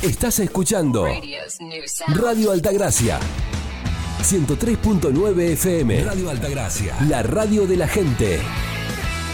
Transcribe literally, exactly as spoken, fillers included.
Estás escuchando Radio Altagracia. ciento tres punto nueve F M. Radio Altagracia. La radio de la gente.